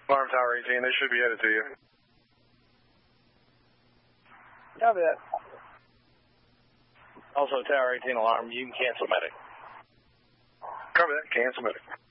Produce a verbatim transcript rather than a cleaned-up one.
Alarm Tower eighteen, they should be headed to you. Copy that. Also, Tower eighteen alarm, you can cancel medic. Copy that, cancel medic.